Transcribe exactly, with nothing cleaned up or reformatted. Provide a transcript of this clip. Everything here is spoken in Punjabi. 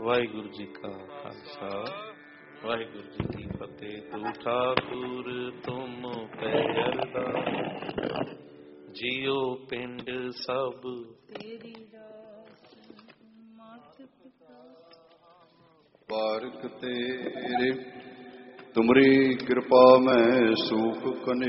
ਵਾਹਿਗੁਰੂ ਜੀ ਕਾ ਖਾਲਸਾ ਵਾਹਿਗੁਰੂ ਜੀ ਕੀ ਫਤਿਹ। ਤੂੰ ਠਾਕੁਰ ਤੁਮ ਪੈ ਅਰਦਾਸ, ਜੀਓ ਪਿੰਡ ਸਭ ਤੇਰੀ ਰਾਸ। ਮਾਤ ਪਿਤਾ ਬਾਰਕ ਤੇਰੇ, ਤੁਮਰੀ ਕਿਰਪਾ ਮੈਂ ਸੂਖ ਕਨੇ